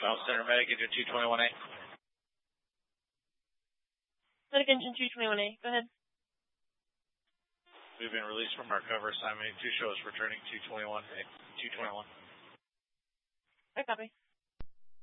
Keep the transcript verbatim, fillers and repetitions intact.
South Center Medic, Engine two twenty-one A. Medic Engine two twenty-one A, go ahead. We've been released from our cover assignment. Two shows returning two twenty-one A. two twenty-one. I copy.